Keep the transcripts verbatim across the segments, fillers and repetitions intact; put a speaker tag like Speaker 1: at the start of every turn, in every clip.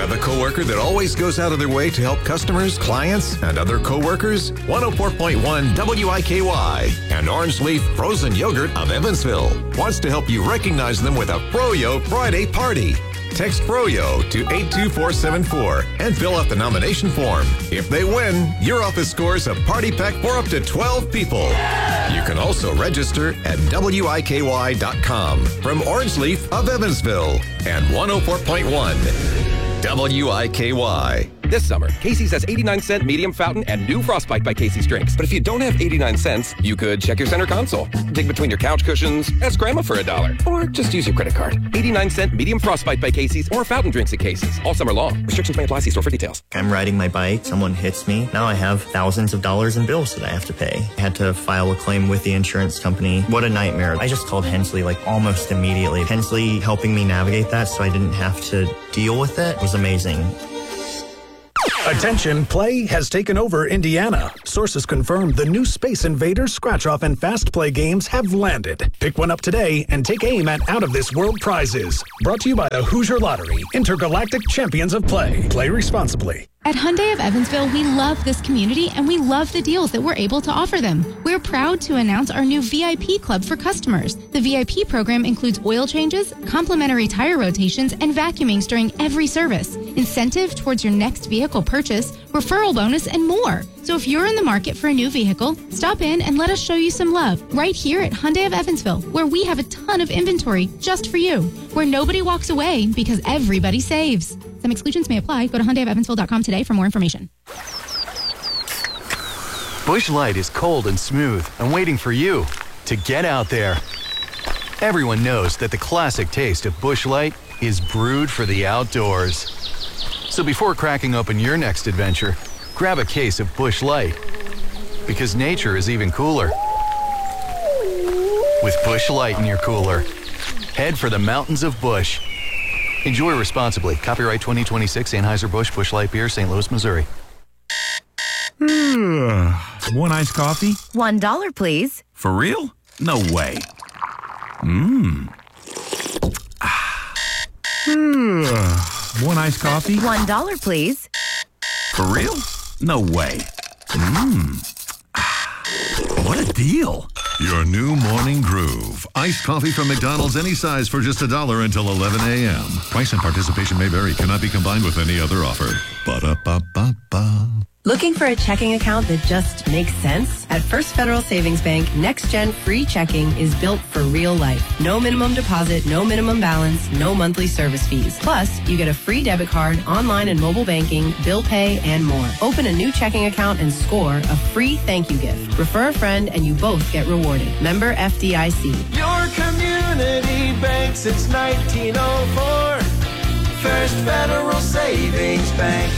Speaker 1: have a coworker that always goes out of their way to help customers, clients, and other coworkers? one oh four point one W I K Y and Orange Leaf Frozen Yogurt of Evansville wants to help you recognize them with a Froyo Friday party. Text Froyo to eight two four seven four and fill out the nomination form. If they win, your office scores a party pack for up to twelve people. You can also register at W I K Y dot com. From Orange Leaf of Evansville and one oh four point one W I K Y.
Speaker 2: This summer, Casey's has eighty-nine cent medium fountain and new Frostbite by Casey's drinks. But if you don't have eighty-nine cents, you could check your center console, dig between your couch cushions, ask Grandma for a dollar, or just use your credit card. eighty-nine cent medium Frostbite by Casey's or fountain drinks at Casey's. All summer long. Restrictions may apply. See store for details.
Speaker 3: I'm riding my bike. Someone hits me. Now I have thousands of dollars in bills that I have to pay. I had to file a claim with the insurance company. What a nightmare. I just called Hensley like almost immediately. Hensley helping me navigate that so I didn't have to deal with it was amazing.
Speaker 4: Attention, play has taken over Indiana. Sources confirm the new Space Invaders scratch-off and fast play games have landed. Pick one up today and take aim at out-of-this-world prizes. Brought to you by the Hoosier Lottery, intergalactic champions of play. Play responsibly.
Speaker 5: At Hyundai of Evansville, we love this community and we love the deals that we're able to offer them. We're proud to announce our new V I P club for customers. The V I P program includes oil changes, complimentary tire rotations, and vacuumings during every service, incentive towards your next vehicle purchase, referral bonus, and more. So if you're in the market for a new vehicle, stop in and let us show you some love right here at Hyundai of Evansville, where we have a ton of inventory just for you, where nobody walks away because everybody saves. Some exclusions may apply. Go to Hyundai of Evansville dot com today for more information.
Speaker 6: Busch Light is cold and smooth and waiting for you to get out there. Everyone knows that the classic taste of Busch Light is brewed for the outdoors. So before cracking open your next adventure, grab a case of Busch Light, because nature is even cooler with Busch Light in your cooler. Head for the mountains of Busch. Enjoy responsibly. Copyright twenty twenty-six Anheuser-Busch Busch Light Beer, Saint Louis, Missouri.
Speaker 7: One iced coffee?
Speaker 8: One dollar, please.
Speaker 7: For real? No way. Mmm. One iced coffee?
Speaker 8: One dollar, please.
Speaker 7: For real? No way. Mmm. What a deal.
Speaker 9: Your new morning groove. Iced coffee from McDonald's, any size for just a dollar until eleven a.m. Price and participation may vary. Cannot be combined with any other offer. Ba-da-ba-ba-ba.
Speaker 10: Looking for a checking account that just makes sense? At First Federal Savings Bank, Next Gen Free Checking is built for real life. No minimum deposit, no minimum balance, no monthly service fees. Plus, you get a free debit card, online and mobile banking, bill pay, and more. Open a new checking account and score a free thank you gift. Refer a friend and you both get rewarded. Member F D I C.
Speaker 11: Your community bank since nineteen oh four. First Federal Savings Bank.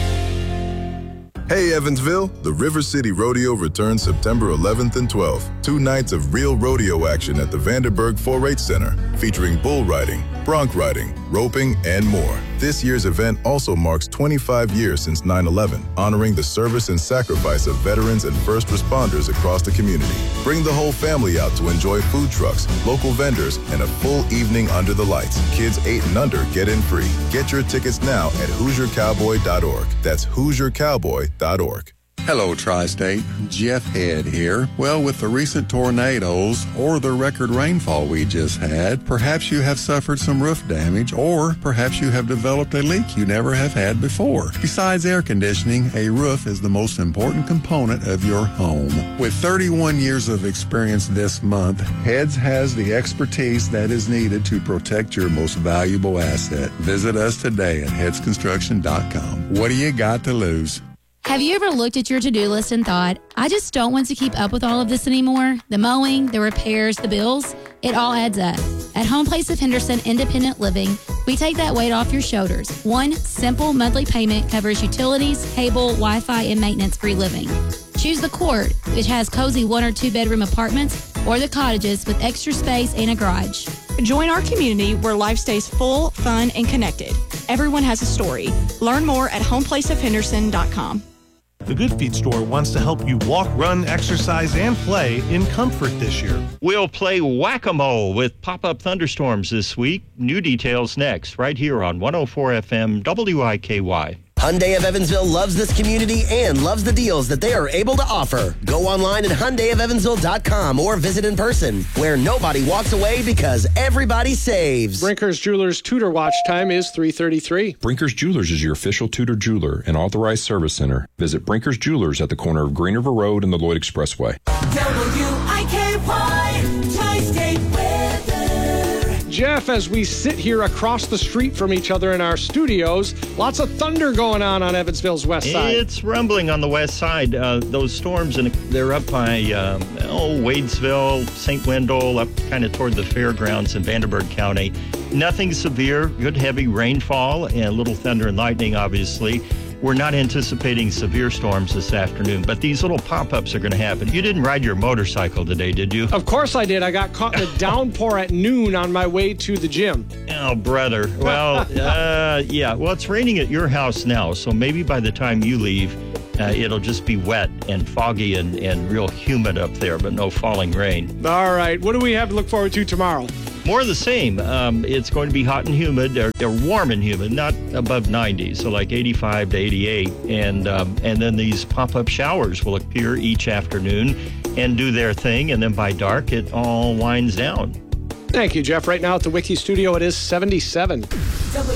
Speaker 12: Hey Evansville, the River City Rodeo returns September eleventh and twelfth. Two nights of real rodeo action at the Vanderburg four H Center, featuring bull riding, bronc riding, roping, and more. This year's event also marks twenty-five years since nine eleven, honoring the service and sacrifice of veterans and first responders across the community. Bring the whole family out to enjoy food trucks, local vendors, and a full evening under the lights. Kids eight and under get in free. Get your tickets now at Hoosier Cowboy dot org. That's Hoosier Cowboy dot org.
Speaker 13: Hello, Tri-State. Jeff Head here. Well, with the recent tornadoes or the record rainfall we just had, perhaps you have suffered some roof damage, or perhaps you have developed a leak you never have had before. Besides air conditioning, a roof is the most important component of your home. With thirty-one years of experience this month, Heads has the expertise that is needed to protect your most valuable asset. Visit us today at heads construction dot com. What do you got to lose?
Speaker 14: Have you ever looked at your to-do list and thought, I just don't want to keep up with all of this anymore? The mowing, the repairs, the bills, it all adds up. At Home Place of Henderson Independent Living, we take that weight off your shoulders. One simple monthly payment covers utilities, cable, Wi-Fi, and maintenance-free living. Choose the Court, which has cozy one or two bedroom apartments, or the cottages with extra space and a garage.
Speaker 15: Join our community where life stays full, fun, and connected. Everyone has a story. Learn more at home place of henderson dot com.
Speaker 16: The Good Feet store wants to help you walk, run, exercise, and play in comfort this year.
Speaker 17: We'll play whack-a-mole with pop-up thunderstorms this week. New details next, right here on one oh four F M W I K Y.
Speaker 18: Hyundai of Evansville loves this community and loves the deals that they are able to offer. Go online at Hyundai of Evansville dot com or visit in person, where nobody walks away because everybody saves.
Speaker 19: Brinker's Jewelers Tudor watch time is three thirty-three.
Speaker 20: Brinker's Jewelers is your official Tudor jeweler and authorized service center. Visit Brinker's Jewelers at the corner of Green River Road and the Lloyd Expressway.
Speaker 11: W I K Y, Tri-State Weather.
Speaker 19: Jeff, as we sit here across the street from each other in our studios, lots of thunder going on on Evansville's west side.
Speaker 17: It's rumbling on the west side. Uh, those storms, and they're up by um, oh, Wadesville, Saint Wendell, up kind of toward the fairgrounds in Vanderburgh County. Nothing severe, good heavy rainfall, and a little thunder and lightning, obviously. We're not anticipating severe storms this afternoon, but these little pop-ups are going to happen. You didn't ride your motorcycle today, did you?
Speaker 19: Of course I did. I got caught in a downpour at noon on my way to the gym.
Speaker 17: Oh, brother. Well, uh, yeah. Well, it's raining at your house now, so maybe by the time you leave, uh, it'll just be wet and foggy and, and real humid up there, but no falling rain.
Speaker 19: All right. What do we have to look forward to tomorrow?
Speaker 17: More of the same. Um, it's going to be hot and humid, or, or warm and humid, not above ninety, so like eighty-five to eighty-eight. And um, and then these pop-up showers will appear each afternoon and do their thing, and then by dark, it all winds down.
Speaker 19: Thank you, Jeff. Right now at the Wiki studio, it is seventy-seven.